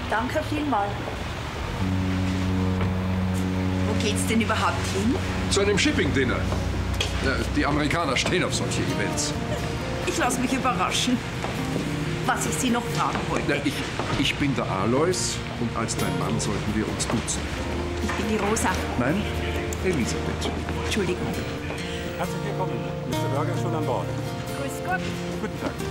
Danke vielmals. Wo geht's denn überhaupt hin? Zu einem Shipping-Dinner. Ja, die Amerikaner stehen auf solche Events. Ich lasse mich überraschen, was ich Sie noch fragen wollte. Ja, ich bin der Alois und als dein Mann sollten wir uns duzen. Ich bin die Rosa. Nein, Elisabeth. Entschuldigung. Herzlich willkommen. Mr. Burger ist schon an Bord. Grüß Gott. Guten Tag.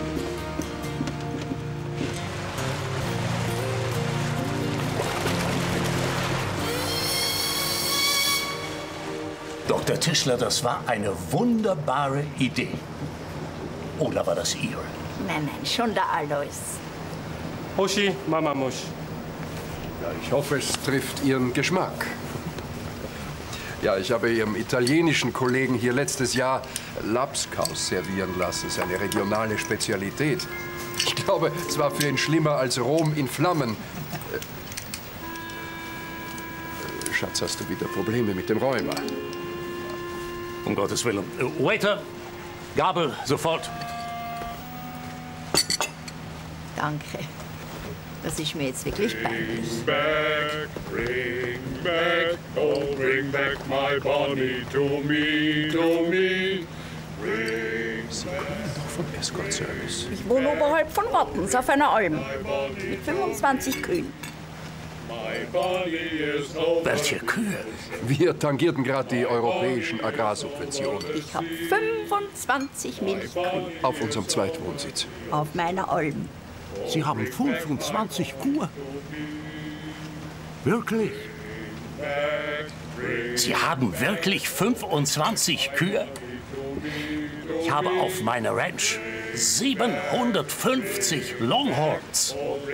Dr. Tischler, das war eine wunderbare Idee. Oder war das Ihre? Nein, schon der Alois. Hoshi, Mama Musch. Ja, ich hoffe, es trifft Ihren Geschmack. Ja, ich habe Ihrem italienischen Kollegen hier letztes Jahr Labskaus servieren lassen. Das ist eine regionale Spezialität. Ich glaube, es war für ihn schlimmer als Rom in Flammen. Schatz, hast du wieder Probleme mit dem Rheuma? Um Gottes Willen. Waiter, Gabel, sofort. Danke. Das ist mir jetzt wirklich peinlich. Bring back, oh, bring back my Bonnie to me, to me. Bring back. Doch vom Escort Service. Ich wohne oberhalb von Wattens auf einer Alm. Mit 25 Kühen. My Bonnie is over. Welche Kühe? Wir tangierten gerade die europäischen Agrarsubventionen. Ich habe 25 Milchkühe Auf unserem Zweitwohnsitz. auf meiner Alm. Sie haben 25 Kühe? Wirklich? Sie haben wirklich 25 Kühe? Ich habe auf meiner Ranch 750 Longhorns.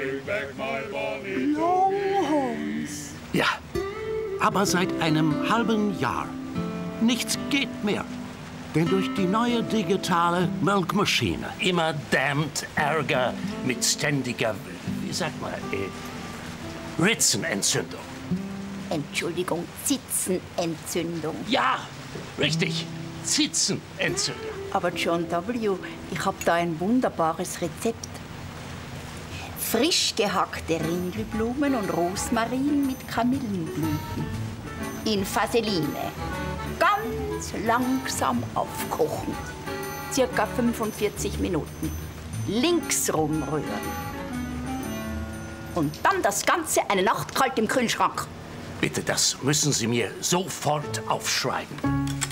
Longhorns? Ja, aber seit einem halben Jahr. Nichts geht mehr. Denn durch die neue digitale Melkmaschine immer dammt Ärger mit ständiger, wie sagt man, Ritzenentzündung. Entschuldigung, Zitzenentzündung. Ja, richtig, Zitzenentzündung. Aber John W., ich habe da ein wunderbares Rezept. Frisch gehackte Ringelblumen und Rosmarin mit Kamillenblüten. In Vaseline. Ganz langsam aufkochen. Circa 45 Minuten. Links rumrühren. Und dann das Ganze eine Nacht kalt im Kühlschrank. Bitte, das müssen Sie mir sofort aufschreiben.